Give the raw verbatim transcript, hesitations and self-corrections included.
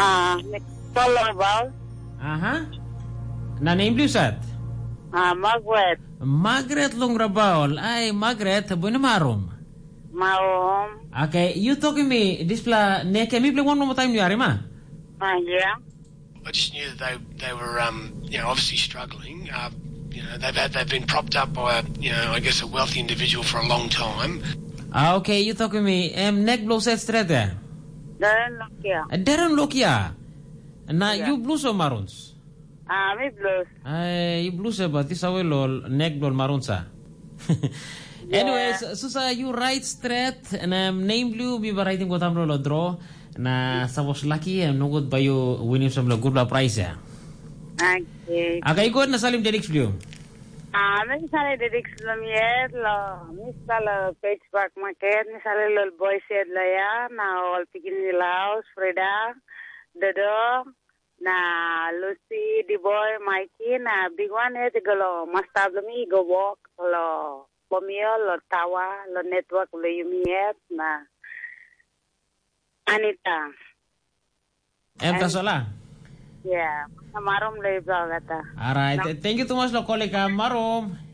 Ah, Colorado. Aha. Na name blue sat. Ah, Margaret. Margaret Longrabaol. Ay, Margaret, buena marom. Maom. Okay, you talking me this pla neke mi play one more time you are ma. Ah, yeah. I just knew that they they were um, you know obviously struggling. Uh, you know they've had they've been propped up by a you know I guess a wealthy individual for a long time. Ah, okay, you talking me em neck blow set straight there. Darren Nokia. Darren Lokia. Na Yeah. you blues or maroons? Ah, me blues. Ay, you blues but this away lol neck blow maroonsa. Anyways, Susa, you write straight and um, name blue we were writing what I'm roll draw. Na sa was lucky and no good by you winning some good prize ya. Okay. Okay, good na salim Derek blue. Ah, me sale de Dixlomier, lo, mi sale Page Park Market, mi sale lo boy said la ya, na all picking the Laos, Freda, Dodo, na Lucy, the boy, Mikey, na big one head go mastablo mi go walk, lo, pomio, lo tawa, lo network, lo yumiet, na Anita. Em tasola. Yeah, marom le bagata. Alright, thank you too much lo kolega marom.